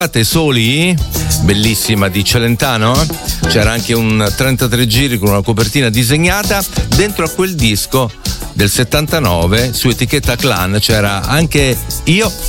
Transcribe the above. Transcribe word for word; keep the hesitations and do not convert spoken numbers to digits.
Soli, bellissima, di Celentano. C'era anche un trentatré giri con una copertina disegnata. Dentro a quel disco del settantanove, su etichetta Clan, c'era anche Io